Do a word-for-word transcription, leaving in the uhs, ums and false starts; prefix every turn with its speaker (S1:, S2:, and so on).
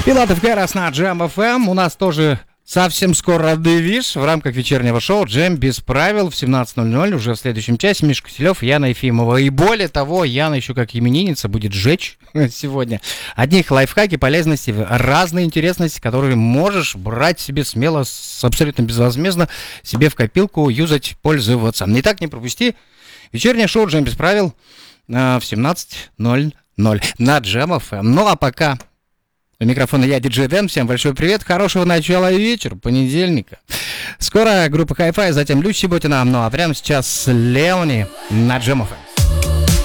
S1: Пилатов Кайрас на Джем эф эм. У нас тоже совсем скоро девиш в рамках вечернего шоу «Джем без правил» в семнадцать ноль ноль. Уже в следующем часе Миша Киселев и Яна Ефимова. И более того, Яна еще как именинница будет жечь сегодня. Одних лайфхаки, полезности, разные интересности, которые можешь брать себе смело, абсолютно безвозмездно, себе в копилку, юзать, пользоваться. Итак, не пропусти вечернее шоу «Джем без правил» в семнадцать ноль ноль на Джем эф эм. Ну а пока... У микрофона я, диджей Дэн. Всем большой привет, хорошего начала вечера, понедельника. Скоро группа Hi-Fi, затем Люси Ботина. Ну а прямо сейчас Леони на Джем эф эм.